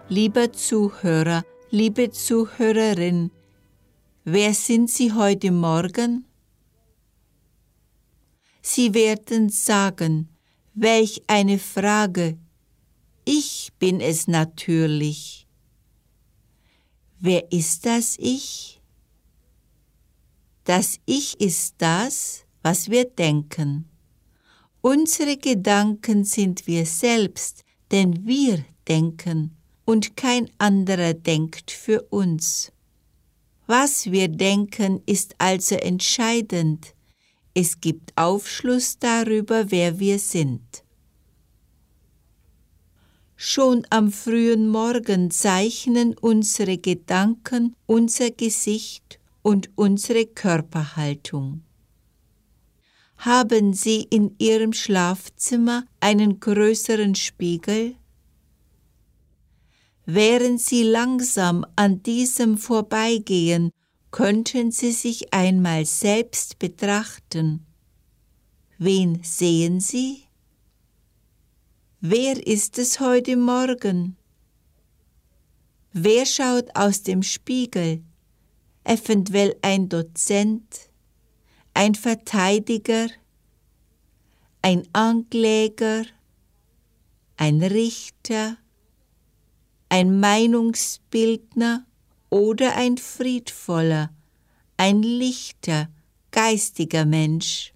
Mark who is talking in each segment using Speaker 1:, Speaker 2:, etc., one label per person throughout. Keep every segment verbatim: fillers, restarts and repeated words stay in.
Speaker 1: Lieber Zuhörer, liebe Zuhörerin, wer sind Sie heute Morgen? Sie werden sagen, welch eine Frage. Ich bin es natürlich. Wer ist das Ich? Das Ich ist das, was wir denken. Unsere Gedanken sind wir selbst, denn wir denken und kein anderer denkt für uns. Was wir denken, ist also entscheidend. Es gibt Aufschluss darüber, wer wir sind. Schon am frühen Morgen zeichnen unsere Gedanken unser Gesicht und unsere Körperhaltung. Haben Sie in Ihrem Schlafzimmer einen größeren Spiegel? Während Sie langsam an diesem vorbeigehen, könnten Sie sich einmal selbst betrachten. Wen sehen Sie? Wer ist es heute Morgen? Wer schaut aus dem Spiegel? Eventuell ein Dozent, ein Verteidiger, ein Ankläger, ein Richter, ein Meinungsbildner oder ein friedvoller, ein lichter, geistiger Mensch.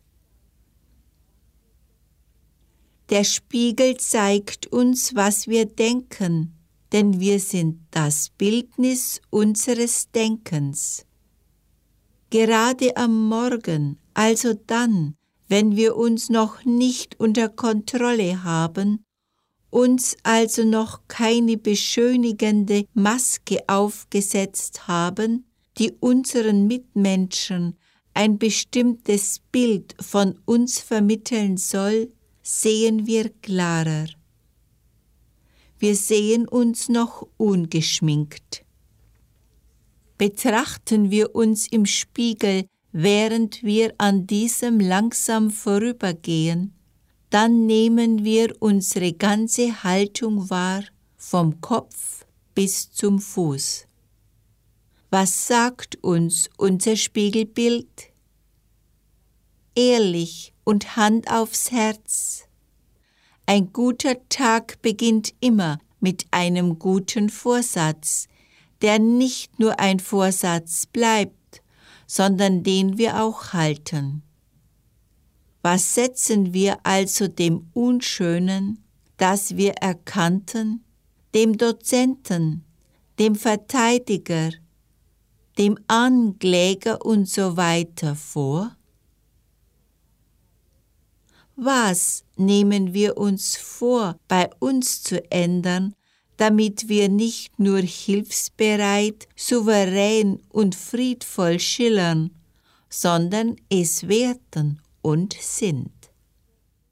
Speaker 1: Der Spiegel zeigt uns, was wir denken, denn wir sind das Bildnis unseres Denkens. Gerade am Morgen, also dann, wenn wir uns noch nicht unter Kontrolle haben, uns also noch keine beschönigende Maske aufgesetzt haben, die unseren Mitmenschen ein bestimmtes Bild von uns vermitteln soll, sehen wir klarer. Wir sehen uns noch ungeschminkt. Betrachten wir uns im Spiegel, während wir an diesem langsam vorübergehen, dann nehmen wir unsere ganze Haltung wahr, vom Kopf bis zum Fuß. Was sagt uns unser Spiegelbild? Ehrlich und Hand aufs Herz. Ein guter Tag beginnt immer mit einem guten Vorsatz, der nicht nur ein Vorsatz bleibt, sondern den wir auch halten. Was setzen wir also dem Unschönen, das wir erkannten, dem Dozenten, dem Verteidiger, dem Ankläger und so weiter vor? Was nehmen wir uns vor, bei uns zu ändern, damit wir nicht nur hilfsbereit, souverän und friedvoll schillern, sondern es werden und sind?